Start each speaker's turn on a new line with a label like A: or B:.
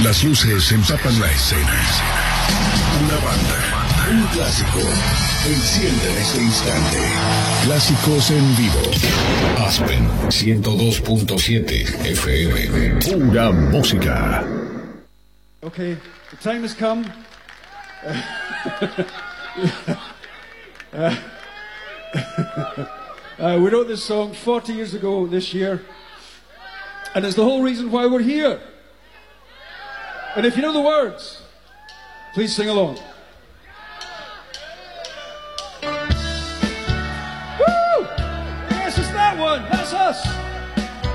A: Las luces empapan la escena. Una banda, un clásico, enciende en este instante. Clásicos en vivo. Aspen 102.7 FM. Pura música.
B: Okay, the time has come. We wrote this song 40 years ago this year, and it's the whole reason why we're here. And if you know the words, please sing along. Woo! Yes, it's that one. That's us.